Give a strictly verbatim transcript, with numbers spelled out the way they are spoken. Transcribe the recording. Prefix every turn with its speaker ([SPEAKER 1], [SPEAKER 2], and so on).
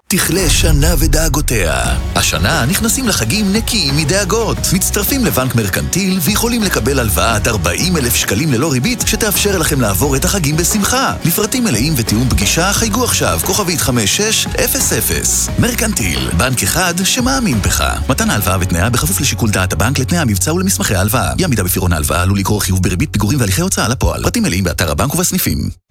[SPEAKER 1] תכלה שנה ודאגותיה. השנה נכנסים לחגים נקיים מדאגות. מצטרפים לבנק מרקנטיל ויכולים לקבל הלוואה עד ארבעים אלף שקלים ללא ריבית שתאפשר לכם לעבור את החגים בשמחה. לפרטים מלאים ותיאום פגישה חייגו עכשיו כוכבית חמש שש אפס אפס. מרקנטיל, בנק אחד שמאמין בך. מתן ההלוואה ותנאיה בכפוף לשיקול דעת הבנק לתנאי המבצע ולמסמכי ההלוואה. אי עמידה בפירעון ההלוואה עלול לגרור חיוב בריבית פיגורים והליכי הוצאה לפועל. פרטים מלאים באתר הבנק ובסניפים.